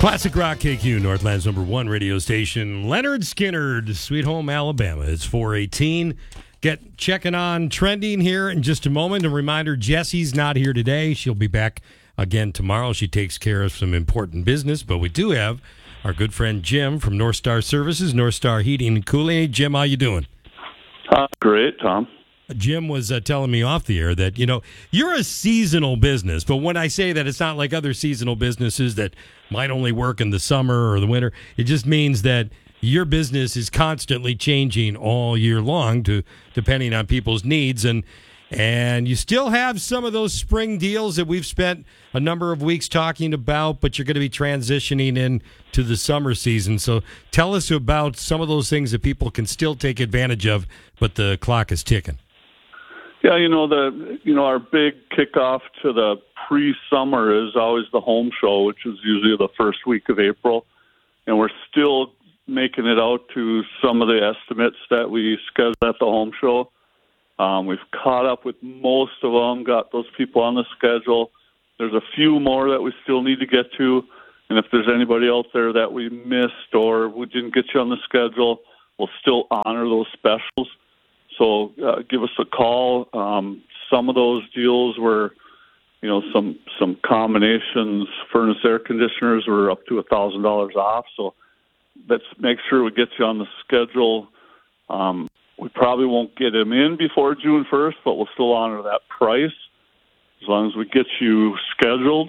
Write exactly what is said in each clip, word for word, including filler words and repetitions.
Classic Rock K Q, Northland's number one radio station. Leonard Skinnard, Sweet Home, Alabama. It's four eighteen. Get checking on trending here in just a moment. A reminder, Jessie's not here today. She'll be back again tomorrow. She takes care of some important business. But we do have our good friend Jim from North Star Services, North Star Heating and Cooling. Hey, Jim, how you doing? Uh, great, Tom. Jim was uh, telling me off the air that, you know, you're a seasonal business. But when I say that, it's not like other seasonal businesses that might only work in the summer or the winter. It just means that your business is constantly changing all year long to depending on people's needs. And and you still have some of those spring deals that we've spent a number of weeks talking about, but you're going to be transitioning in to the summer season. So tell us about some of those things that people can still take advantage of, but the clock is ticking. Yeah, you know, the you know our big kickoff to the pre-summer is always the home show, which is usually the first week of April. And we're still making it out to some of the estimates that we scheduled at the home show. Um, we've caught up with most of them, got those people on the schedule. There's a few more that we still need to get to. And if there's anybody out there that we missed or we didn't get you on the schedule, we'll still honor those specials. So uh, give us a call. Um, some of those deals were, you know, some some combinations, furnace air conditioners were up to one thousand dollars off. So let's make sure we get you on the schedule. Um, we probably won't get them in before June first, but we'll still honor that price as long as we get you scheduled.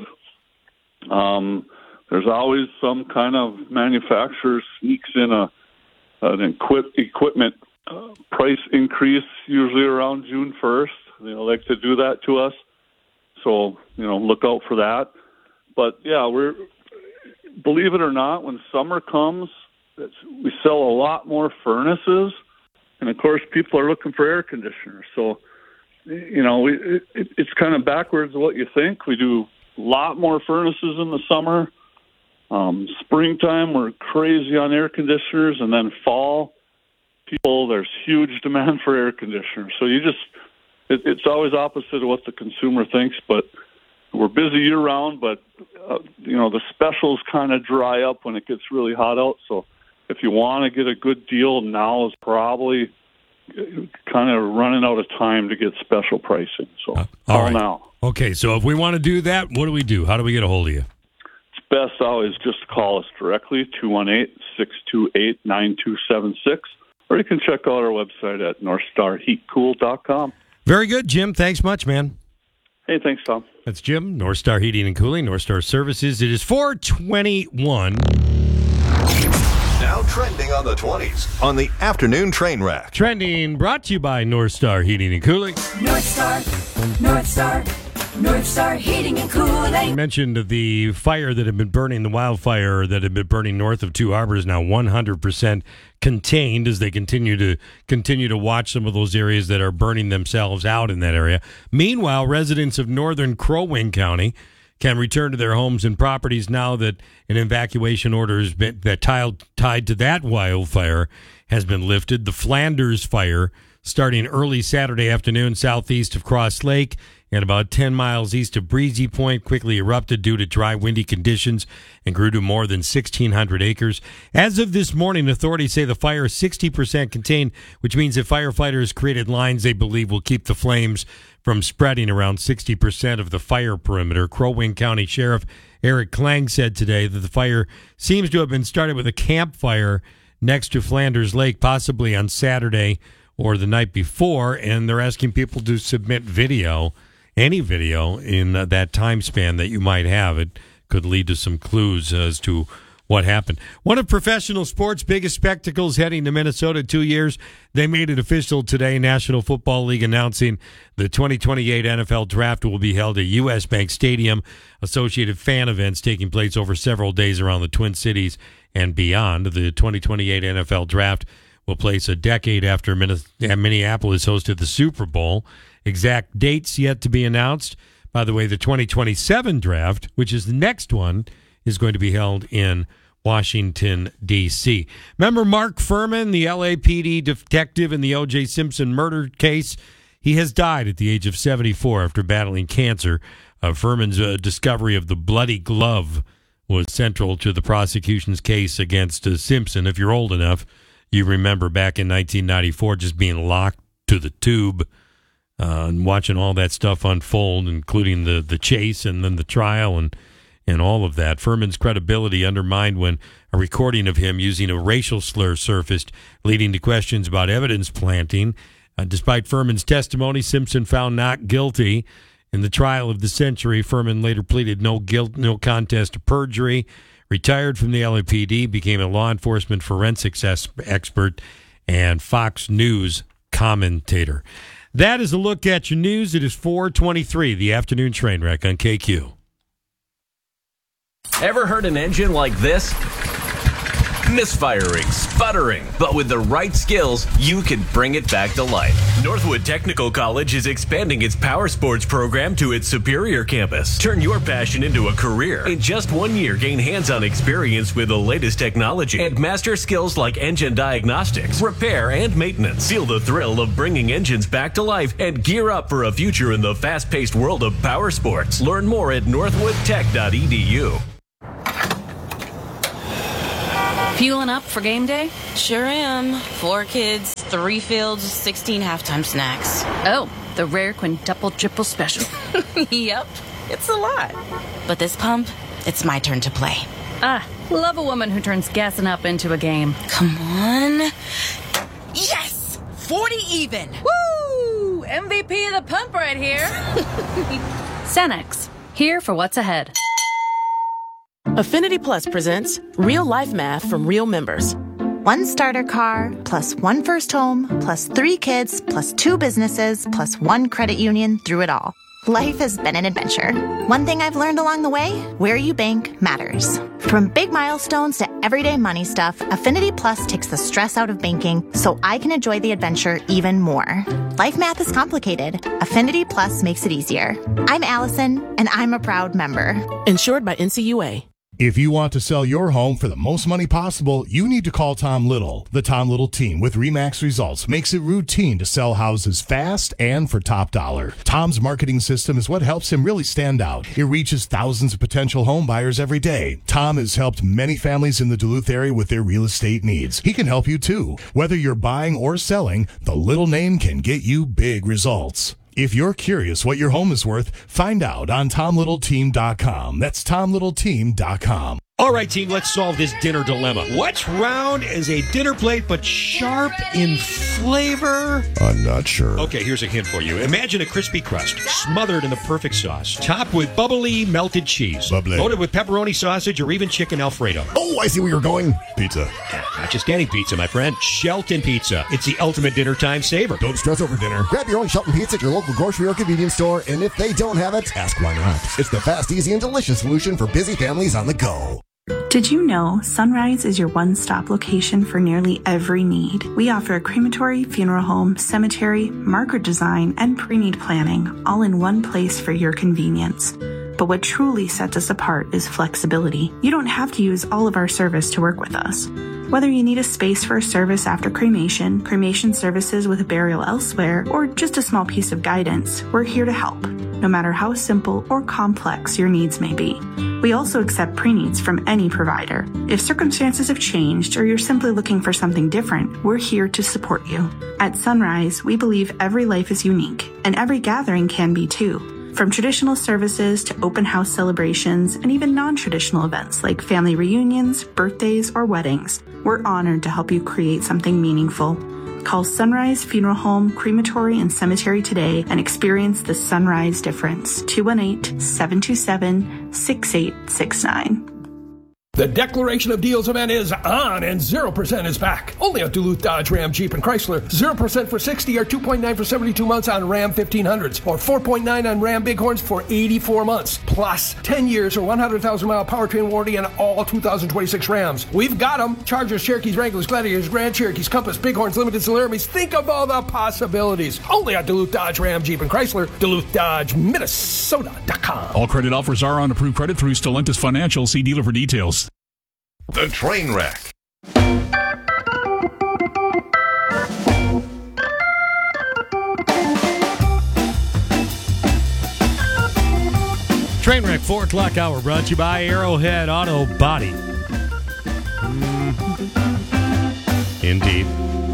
Um, there's always some kind of manufacturer sneaks in a an equip, equipment Uh, price increase usually around June first. They like to do that to us. So, you know, look out for that. But, yeah, we're believe it or not, when summer comes, it's, we sell a lot more furnaces. And, of course, people are looking for air conditioners. So, you know, we, it, it's kind of backwards of what you think. We do a lot more furnaces in the summer. Um, springtime, we're crazy on air conditioners. And then fall, people, there's huge demand for air conditioners. So you just, it, it's always opposite of what the consumer thinks, but we're busy year round, but, uh, you know, the specials kind of dry up when it gets really hot out. So if you want to get a good deal, now is probably kind of running out of time to get special pricing. So uh, all call right. now. Okay, so if we want to do that, what do we do? How do we get a hold of you? It's best always just to call us directly, two one eight, six two eight, nine two seven six. Or you can check out our website at north star heat cool dot com. Very good, Jim. Thanks much, man. Hey, thanks, Tom. That's Jim, North Star Heating and Cooling, North Star Services. It is four twenty-one. Now trending on the twenties on the Afternoon Train Wreck. Trending brought to you by North Star Heating and Cooling. North Star, North Star, North Star Heating and Cooling. I mentioned the fire that had been burning, the wildfire that had been burning north of Two Harbors, now one hundred percent contained as they continue to continue to watch some of those areas that are burning themselves out in that area. Meanwhile, residents of northern Crow Wing County can return to their homes and properties now that an evacuation order has been that tiled, tied to that wildfire has been lifted. The Flanders fire, starting early Saturday afternoon southeast of Cross Lake and about ten miles east of Breezy Point, quickly erupted due to dry, windy conditions and grew to more than sixteen hundred acres. As of this morning, authorities say the fire is sixty percent contained, which means that firefighters created lines they believe will keep the flames from spreading around sixty percent of the fire perimeter. Crow Wing County Sheriff Eric Klang said today that the fire seems to have been started with a campfire next to Flanders Lake, possibly on Saturday or the night before, and they're asking people to submit video, any video in uh, that time span that you might have. It could lead to some clues as to what happened. One of professional sports' biggest spectacles heading to Minnesota two years. They made it official today. National Football League announcing the twenty twenty-eight N F L Draft will be held at U S. Bank Stadium. Associated fan events taking place over several days around the Twin Cities and beyond. The twenty twenty-eight N F L Draft will place a decade after Minneapolis hosted the Super Bowl. Exact dates yet to be announced. By the way, the twenty twenty-seven Draft, which is the next one, is going to be held in Washington, D C Remember Mark Furman, the L A P D detective in the O J. Simpson murder case? He has died at the age of seventy-four after battling cancer. Uh, Furman's uh, discovery of the bloody glove was central to the prosecution's case against uh, Simpson. If you're old enough, you remember back in nineteen ninety-four just being locked to the tube uh, and watching all that stuff unfold, including the, the chase and then the trial and, and all of that. Furman's credibility undermined when a recording of him using a racial slur surfaced, leading to questions about evidence planting. Uh, despite Furman's testimony, Simpson found not guilty. In the trial of the century, Furman later pleaded no guilt, no contest to perjury, retired from the L A P D, became a law enforcement forensics es- expert, and Fox News commentator. That is a look at your news. It is four twenty-three, the afternoon train wreck on K Q. Ever heard an engine like this? Misfiring, sputtering, but with the right skills, you can bring it back to life. Northwood Technical College is expanding its power sports program to its Superior campus. Turn your passion into a career. In just one year, gain hands-on experience with the latest technology and master skills like engine diagnostics, repair, and maintenance. Feel the thrill of bringing engines back to life and gear up for a future in the fast-paced world of power sports. Learn more at northwood tech dot e d u. Fueling up for game day? Sure am. Four kids, three fields, sixteen halftime snacks. Oh, the rare quintuple triple special. Yep, it's a lot. But this pump, it's my turn to play. Ah, love a woman who turns gassing up into a game. Come on. Yes! forty even! Woo! M V P of the pump right here. Cenex, here for what's ahead. Affinity Plus presents Real Life Math from real members. One starter car, plus one first home, plus three kids, plus two businesses, plus one credit union through it all. Life has been an adventure. One thing I've learned along the way, where you bank matters. From big milestones to everyday money stuff, Affinity Plus takes the stress out of banking so I can enjoy the adventure even more. Life math is complicated. Affinity Plus makes it easier. I'm Allison, and I'm a proud member. Insured by N C U A. If you want to sell your home for the most money possible, you need to call Tom Little. The Tom Little team with RE/MAX Results makes it routine to sell houses fast and for top dollar. Tom's marketing system is what helps him really stand out. It reaches thousands of potential home buyers every day. Tom has helped many families in the Duluth area with their real estate needs. He can help you too. Whether you're buying or selling, the Little name can get you big results. If you're curious what your home is worth, find out on tom little team dot com. That's tom little team dot com. All right, team, let's solve this dinner dilemma. What's round as a dinner plate but sharp in flavor? I'm not sure. Okay, here's a hint for you. Imagine a crispy crust smothered in the perfect sauce, topped with bubbly melted cheese, Bubbly. loaded with pepperoni sausage or even chicken Alfredo. Oh, I see where you're going. Pizza. Not just any pizza, my friend. Shelton Pizza. It's the ultimate dinner time saver. Don't stress over dinner. Grab your own Shelton Pizza at your local grocery or convenience store, and if they don't have it, ask why not. It's the fast, easy, and delicious solution for busy families on the go. Did you know Sunrise is your one-stop location for nearly every need? We offer a crematory, funeral home, cemetery, marker design, and pre-need planning, all in one place for your convenience. But what truly sets us apart is flexibility. You don't have to use all of our service to work with us. Whether you need a space for a service after cremation, cremation services with a burial elsewhere, or just a small piece of guidance, we're here to help, no matter how simple or complex your needs may be. We also accept pre-needs from any provider. If circumstances have changed or you're simply looking for something different, we're here to support you. At Sunrise, we believe every life is unique, and every gathering can be too. From traditional services to open house celebrations and even non-traditional events like family reunions, birthdays, or weddings, we're honored to help you create something meaningful. Call Sunrise Funeral Home, Crematory, and Cemetery today and experience the Sunrise difference. two one eight, seven two seven, six eight six nine. The Declaration of Deals event is on, and zero percent is back. Only at Duluth Dodge, Ram, Jeep, and Chrysler. zero percent for sixty or two point nine for seventy-two months on Ram fifteen hundreds, or four point nine on Ram Bighorns for eighty-four months. Plus, ten years or one hundred thousand mile powertrain warranty on all two thousand twenty-six Rams. We've got them. Chargers, Cherokees, Wranglers, Gladiators, Grand Cherokees, Compass, Bighorns, Limited, Solarities. Think of all the possibilities. Only at Duluth Dodge, Ram, Jeep, and Chrysler. Duluth Dodge, Minnesota dot com. All credit offers are on approved credit through Stellantis Financial. See dealer for details. The Train Wreck. Trainwreck four o'clock hour brought to you by Arrowhead Auto Body. Mm. Indeed.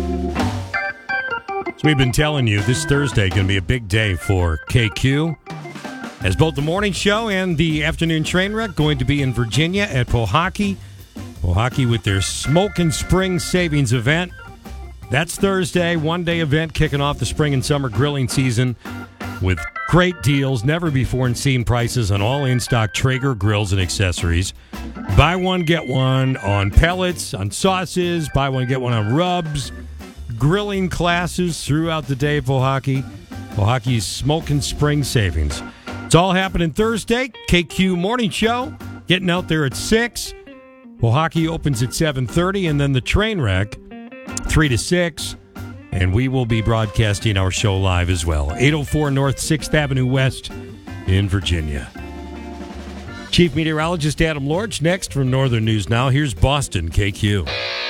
So we've been telling you this Thursday going to be a big day for K Q, as both the morning show and the afternoon train wreck going to be in Virginia at Pohocky. Pohocky with their Smokin' Spring Savings event. That's Thursday, one-day event kicking off the spring and summer grilling season with great deals, never-before-seen prices on all in-stock Traeger grills and accessories. Buy one, get one on pellets, on sauces, buy one, get one on rubs, grilling classes throughout the day at Pohocky. Pohocky's Smokin' Spring Savings. It's all happening Thursday. K Q Morning Show, getting out there at six. Pohocky opens at seven thirty, and then the train wreck, three to six. And we will be broadcasting our show live as well. eight oh four North sixth Avenue West in Virginia. Chief Meteorologist Adam Lorch next from Northern News Now. Here's Boston K Q.